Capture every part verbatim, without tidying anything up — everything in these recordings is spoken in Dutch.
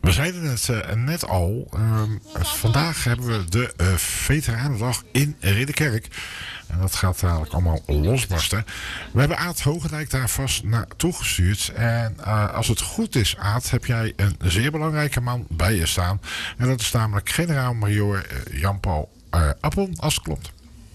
We zeiden het uh, net al. Uh, vandaag hebben we de uh, Veteranendag in Ridderkerk. En dat gaat eigenlijk allemaal losbarsten. We hebben Aad Hogendijk daar vast naartoe gestuurd. En uh, als het goed is, Aad, heb jij een zeer belangrijke man bij je staan. En dat is namelijk generaal-majoor uh, Jan-Paul uh, Appon, als het klopt.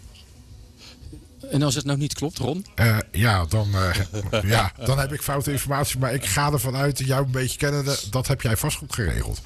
En als het nou niet klopt, Ron? Uh, ja, dan, uh, ja, dan heb ik foute informatie. Maar ik ga ervan uit, jou een beetje kennende, dat heb jij vast goed geregeld.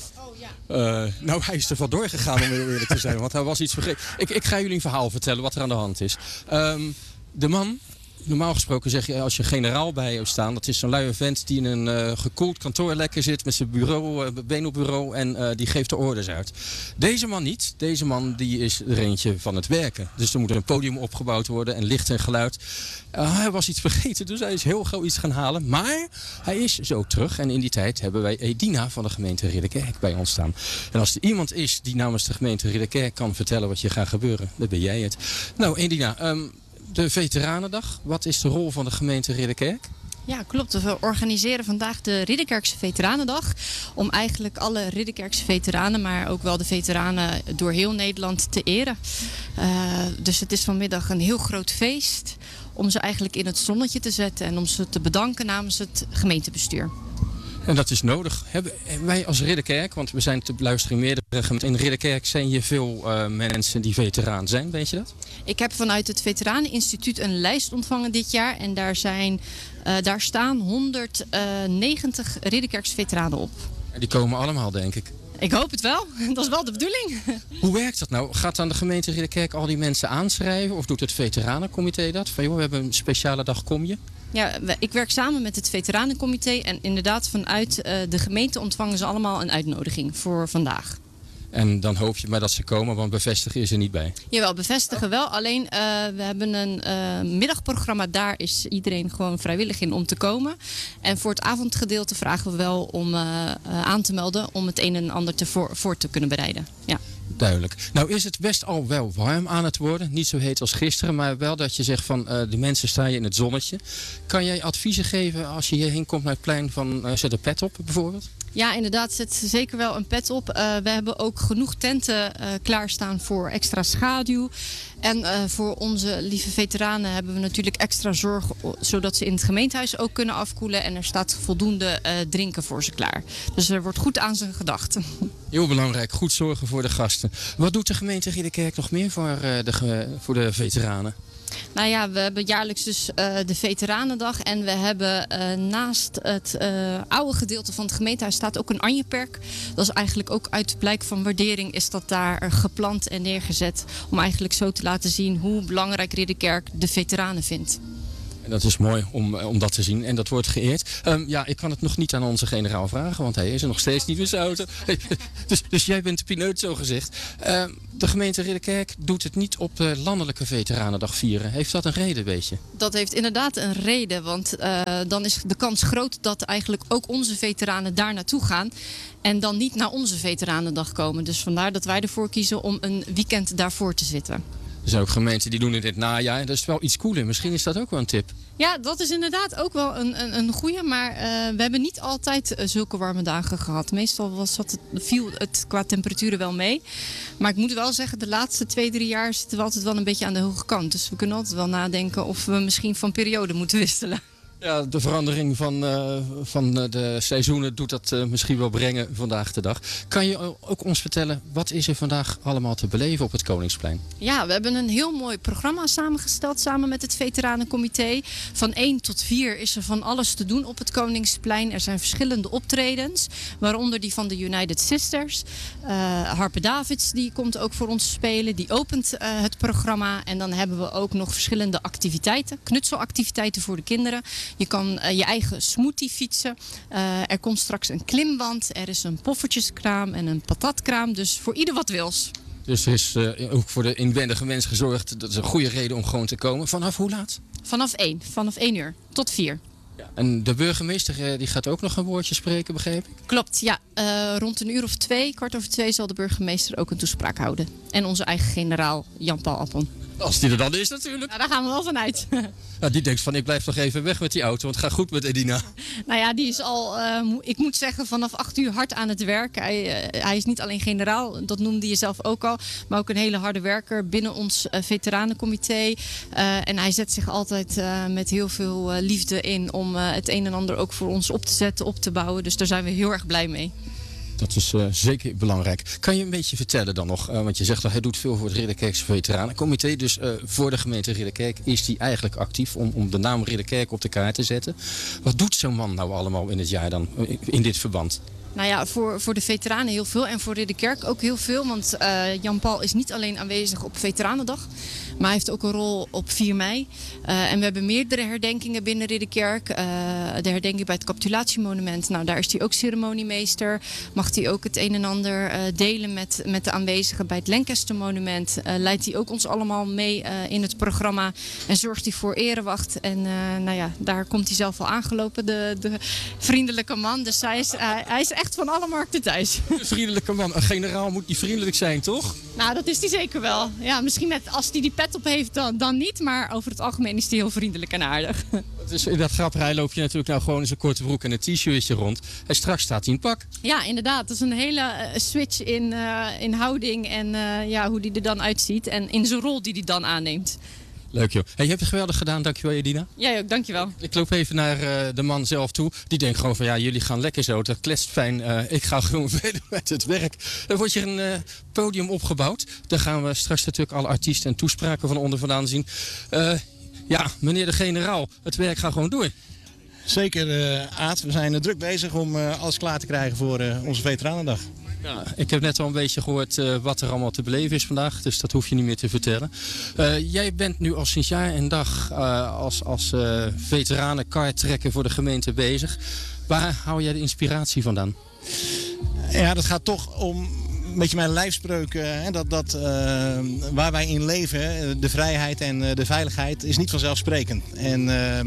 Uh, nou, hij is er vandoor gegaan om heel eerlijk te zijn. Want hij was iets vergeten. Ik, ik ga jullie een verhaal vertellen wat er aan de hand is. Um, de man... Normaal gesproken zeg je als je generaal bij je staan, dat is zo'n luie vent die in een uh, gekoeld kantoor lekker zit met zijn bureau, uh, been op bureau en uh, die geeft de orders uit. Deze man niet. Deze man die is er eentje van het werken. Dus er moet een podium opgebouwd worden en licht en geluid. Uh, hij was iets vergeten, dus hij is heel gauw iets gaan halen. Maar hij is zo terug en in die tijd hebben wij Edina van de gemeente Ridderkerk bij ons staan. En als er iemand is die namens de gemeente Ridderkerk kan vertellen wat je gaat gebeuren, dan ben jij het. Nou Edina, um, de Veteranendag. Wat is de rol van de gemeente Ridderkerk? Ja, klopt. We organiseren vandaag de Ridderkerkse Veteranendag. Om eigenlijk alle Ridderkerkse veteranen, maar ook wel de veteranen door heel Nederland te eren. Uh, dus het is vanmiddag een heel groot feest. Om ze eigenlijk in het zonnetje te zetten en om ze te bedanken namens het gemeentebestuur. En dat is nodig. Hebben wij als Ridderkerk, want we zijn te beluisteren in meerdere gemeenten. In Ridderkerk zijn hier veel uh, mensen die veteraan zijn, weet je dat? Ik heb vanuit het Veteraneninstituut een lijst ontvangen dit jaar. En daar, zijn, uh, daar staan honderdnegentig Ridderkerkse veteranen op. En die komen allemaal, denk ik. Ik hoop het wel. Dat is wel de bedoeling. Hoe werkt dat nou? Gaat dan de gemeente Ridderkerk al die mensen aanschrijven? Of doet het veteranencomité dat? Van joh, we hebben een speciale dag, kom je? Ja, ik werk samen met het veteranencomité. En inderdaad vanuit uh, de gemeente ontvangen ze allemaal een uitnodiging voor vandaag. En dan hoop je maar dat ze komen, want bevestigen is er niet bij. Jawel, bevestigen wel. Alleen uh, we hebben een uh, middagprogramma. Daar is iedereen gewoon vrijwillig in om te komen. En voor het avondgedeelte vragen we wel om uh, uh, aan te melden om het een en ander te voor, voor te kunnen bereiden. Ja. Duidelijk. Nou is het best al wel warm aan het worden. Niet zo heet als gisteren, maar wel dat je zegt van uh, de mensen staan je in het zonnetje. Kan jij adviezen geven als je hierheen komt naar het plein van uh, zet een pet op bijvoorbeeld? Ja, inderdaad, zet zeker wel een pet op. Uh, we hebben ook genoeg tenten uh, klaarstaan voor extra schaduw. En uh, voor onze lieve veteranen hebben we natuurlijk extra zorg, zodat ze in het gemeentehuis ook kunnen afkoelen. En er staat voldoende uh, drinken voor ze klaar. Dus er wordt goed aan ze gedacht. Heel belangrijk, goed zorgen voor de gasten. Wat doet de gemeente Ridderkerk nog meer voor, uh, de, voor de veteranen? Nou ja, we hebben jaarlijks dus uh, de Veteranendag. En we hebben uh, naast het uh, oude gedeelte van het gemeentehuis staat ook een Anjeperk. Dat is eigenlijk ook uit blijk van waardering is dat daar geplant en neergezet. Om eigenlijk zo te laten zien hoe belangrijk Ridderkerk de veteranen vindt. En dat is mooi om, om dat te zien. En dat wordt geëerd. Um, ja, ik kan het nog niet aan onze generaal vragen, want hij is er nog steeds niet in zijn auto. dus, dus jij bent de pineut, zo gezegd. Uh, de gemeente Ridderkerk doet het niet op de landelijke Veteranendag vieren. Heeft dat een reden, weet je? Dat heeft inderdaad een reden. Want uh, dan is de kans groot dat eigenlijk ook onze veteranen daar naartoe gaan. En dan niet naar onze Veteranendag komen. Dus vandaar dat wij ervoor kiezen om een weekend daarvoor te zitten. Er zijn ook gemeenten die doen het in het najaar. Dat is wel iets cooler. Misschien is dat ook wel een tip. Ja, dat is inderdaad ook wel een, een, een goeie. Maar uh, we hebben niet altijd uh, zulke warme dagen gehad. Meestal was het, viel het qua temperaturen wel mee. Maar ik moet wel zeggen, de laatste twee, drie jaar zitten we altijd wel een beetje aan de hoge kant. Dus we kunnen altijd wel nadenken of we misschien van periode moeten wisselen. Ja, de verandering van, uh, van de seizoenen doet dat uh, misschien wel brengen vandaag de dag. Kan je ook ons vertellen, wat is er vandaag allemaal te beleven op het Koningsplein? Ja, we hebben een heel mooi programma samengesteld samen met het Veteranencomité. Van één tot vier is er van alles te doen op het Koningsplein. Er zijn verschillende optredens, waaronder die van de United Sisters. Uh, Harpe Davids die komt ook voor ons spelen, die opent uh, het programma. En dan hebben we ook nog verschillende activiteiten, knutselactiviteiten voor de kinderen. Je kan uh, je eigen smoothie fietsen. Uh, er komt straks een klimwand. Er is een poffertjeskraam en een patatkraam. Dus voor ieder wat wils. Dus er is uh, ook voor de inwendige mens gezorgd. Dat is een goede reden om gewoon te komen. Vanaf hoe laat? Vanaf één. Vanaf één uur tot vier. Ja. En de burgemeester uh, die gaat ook nog een woordje spreken, begreep ik? Klopt, ja. Uh, rond een uur of twee, kwart over twee, zal de burgemeester ook een toespraak houden. En onze eigen generaal Jan-Paul Appon. Als die er dan is natuurlijk. Nou, daar gaan we wel vanuit. Ja, die denkt van ik blijf nog even weg met die auto, want het gaat goed met Edina. Nou ja, die is al, uh, ik moet zeggen, vanaf acht uur hard aan het werk. Hij, uh, hij is niet alleen generaal, dat noemde je zelf ook al, maar ook een hele harde werker binnen ons uh, veteranencomité. Uh, en hij zet zich altijd uh, met heel veel uh, liefde in om uh, het een en ander ook voor ons op te zetten, op te bouwen. Dus daar zijn we heel erg blij mee. Dat is uh, zeker belangrijk. Kan je een beetje vertellen dan nog? Uh, want je zegt al, hij doet veel voor het Ridderkerkse Veteranencomité. Dus uh, voor de gemeente Ridderkerk is hij eigenlijk actief om, om de naam Ridderkerk op de kaart te zetten. Wat doet zo'n man nou allemaal in het jaar dan, in dit verband? Nou ja, voor, voor de veteranen heel veel en voor Ridderkerk ook heel veel. Want uh, Jan Paul is niet alleen aanwezig op Veteranendag, maar hij heeft ook een rol op vier mei. Uh, en we hebben meerdere herdenkingen binnen Ridderkerk. Uh, de herdenking bij het capitulatiemonument, nou daar is hij ook ceremoniemeester. Mag hij ook het een en ander uh, delen met, met de aanwezigen bij het Lancaster monument. Uh, leidt hij ook ons allemaal mee uh, in het programma en zorgt hij voor erewacht. En uh, nou ja, daar komt hij zelf al aangelopen, de, de vriendelijke man. Dus hij is, uh, hij is echt van alle markten thuis. Een vriendelijke man. Een generaal moet niet vriendelijk zijn, toch? Nou, dat is hij zeker wel. Ja, misschien net als hij die pet op heeft, dan, dan niet. Maar over het algemeen is hij heel vriendelijk en aardig. Het is in dat grapperij loop je natuurlijk nou gewoon in zijn korte broek en een t-shirtje rond. En straks staat hij in pak. Ja, inderdaad. Dat is een hele uh, switch in, uh, in houding en uh, ja, hoe hij er dan uitziet. En in zijn rol die hij dan aanneemt. Leuk joh. Hey, je hebt het geweldig gedaan, dankjewel Edina. Jij ook, dankjewel. Ik loop even naar uh, de man zelf toe. Die denkt gewoon van ja, jullie gaan lekker zo. Dat kletst fijn. Uh, ik ga gewoon verder met het werk. Er wordt hier een uh, podium opgebouwd. Daar gaan we straks natuurlijk alle artiesten en toespraken van onder vandaan zien. Uh, ja, meneer de generaal, het werk gaat gewoon door. Zeker uh, Aad, we zijn uh, druk bezig om uh, alles klaar te krijgen voor uh, onze Veteranendag. Ja, ik heb net al een beetje gehoord uh, wat er allemaal te beleven is vandaag, dus dat hoef je niet meer te vertellen. Uh, jij bent nu al sinds jaar en dag uh, als, als uh, veteranen karttrekker voor de gemeente bezig. Waar hou jij de inspiratie vandaan? Ja, dat gaat toch om een beetje mijn lijfspreuk. Uh, dat, dat, uh, waar wij in leven, de vrijheid en uh, de veiligheid, is niet vanzelfsprekend. En uh,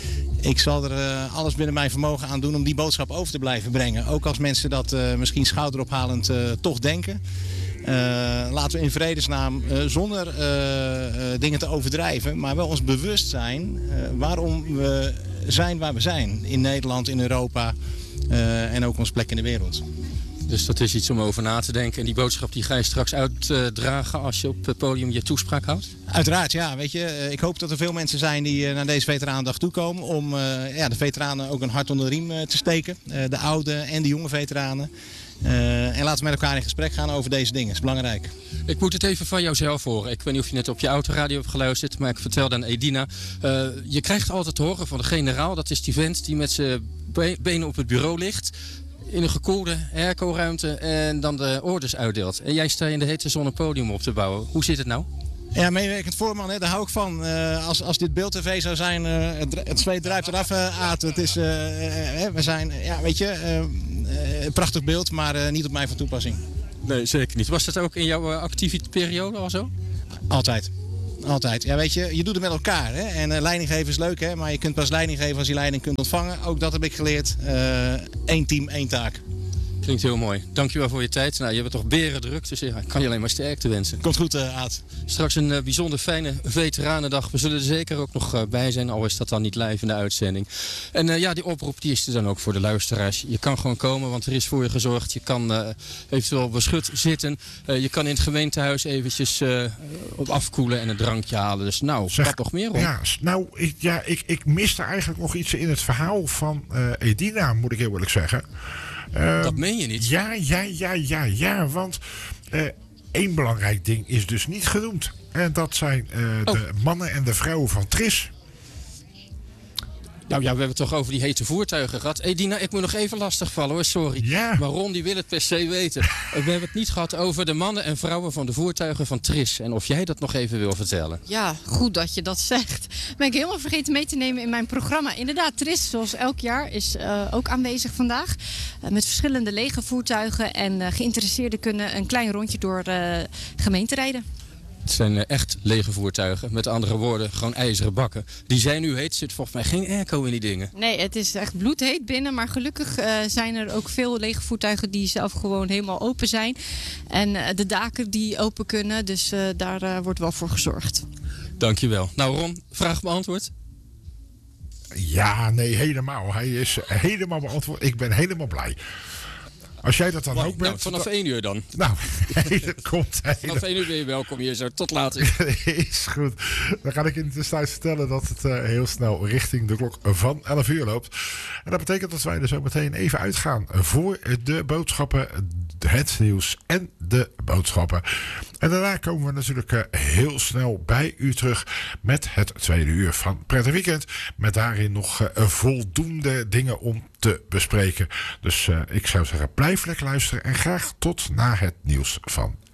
ik zal er uh, alles binnen mijn vermogen aan doen om die boodschap over te blijven brengen. Ook als mensen dat uh, misschien schouderophalend uh, toch denken. Uh, laten we in vredesnaam uh, zonder uh, uh, dingen te overdrijven, maar wel ons bewust zijn uh, waarom we zijn waar we zijn. In Nederland, in Europa uh, en ook ons plek in de wereld. Dus dat is iets om over na te denken. En die boodschap die ga je straks uitdragen als je op het podium je toespraak houdt? Uiteraard, ja. Weet je, ik hoop dat er veel mensen zijn die naar deze Veteranendag toekomen om uh, ja, de veteranen ook een hart onder de riem uh, te steken. Uh, de oude en de jonge veteranen. Uh, en laten we met elkaar in gesprek gaan over deze dingen. Dat is belangrijk. Ik moet het even van jouzelf horen. Ik weet niet of je net op je autoradio hebt geluisterd, maar ik vertelde aan Edina. Uh, je krijgt altijd te horen van de generaal. Dat is die vent die met zijn benen op het bureau ligt. In een gekoelde airco-ruimte en dan de orders uitdeelt. En jij staat in de hete zon een podium op te bouwen. Hoe zit het nou? Ja, meewerkend voorman, hè, daar hou ik van. Uh, als, als dit beeldtv zou zijn, uh, het, het zweet druipt eraf, uh, Aad. Het is, uh, uh, we zijn, ja, weet je, uh, uh, een prachtig beeld, maar uh, niet op mij van toepassing. Nee, zeker niet. Was dat ook in jouw uh, actieve periode al zo? Altijd. Altijd. Ja, weet je, je doet het met elkaar. Hè? En uh, leiding geven is leuk, hè? Maar je kunt pas leiding geven als je leiding kunt ontvangen. Ook dat heb ik geleerd. Eén uh, team, één taak. Klinkt heel mooi. Dankjewel voor je tijd. Nou, je hebt toch beren druk, dus ja, ik kan je alleen maar sterkte wensen. Komt goed, uh, Aad. Straks een uh, bijzonder fijne Veteranendag. We zullen er zeker ook nog uh, bij zijn, al is dat dan niet live in de uitzending. En uh, ja, die oproep die is er dan ook voor de luisteraars. Je kan gewoon komen, want er is voor je gezorgd. Je kan uh, eventueel beschut zitten. Uh, je kan in het gemeentehuis eventjes uh, op afkoelen en een drankje halen. Dus nou, zeg, wat nog meer om. Ja, nou, ik, ja, ik, ik miste eigenlijk nog iets in het verhaal van uh, Edina, moet ik heel eerlijk zeggen. Uh, dat meen je niet? Ja, ja, ja, ja, ja. Want uh, één belangrijk ding is dus niet genoemd. En dat zijn uh, oh. de mannen en de vrouwen van Tris. Nou ja, we hebben het toch over die hete voertuigen gehad. Edina, ik moet nog even lastigvallen hoor, sorry. Ja. Maar Ron die wil het per se weten. We hebben het niet gehad over de mannen en vrouwen van de voertuigen van Tris. En of jij dat nog even wil vertellen. Ja, goed dat je dat zegt. Ben ik helemaal vergeten mee te nemen in mijn programma. Inderdaad, Tris, zoals elk jaar, is uh, ook aanwezig vandaag. Uh, met verschillende lege voertuigen. En uh, geïnteresseerden kunnen een klein rondje door uh, gemeente rijden. Het zijn uh, echt lege voertuigen. Met andere woorden, gewoon ijzeren bakken. Die zijn nu heet. Zit volgens mij geen airco in die dingen. Nee, het is echt bloedheet binnen. Maar gelukkig uh, zijn er ook veel lege voertuigen die zelf gewoon helemaal open zijn. En uh, de daken die open kunnen. Dus uh, daar uh, wordt wel voor gezorgd. Dankjewel. Nou Ron, vraag beantwoord? Ja, nee, helemaal. Hij is helemaal beantwoord. Ik ben helemaal blij. Als jij dat dan Maar, ook bent... Nou, vanaf één uur dan. Nou, dat komt hele... Vanaf één uur ben je welkom hier zo. Tot later. Is goed. Dan ga ik in de tussentijd vertellen dat het uh, heel snel richting de klok van elf uur loopt. En dat betekent dat wij er zo meteen even uitgaan voor de boodschappen, het nieuws en de boodschappen. En daarna komen we natuurlijk uh, heel snel bij u terug met het tweede uur van Prettig Weekend. Met daarin nog uh, voldoende dingen om te bespreken. Dus uh, ik zou zeggen, blijf lekker luisteren en graag tot na het nieuws van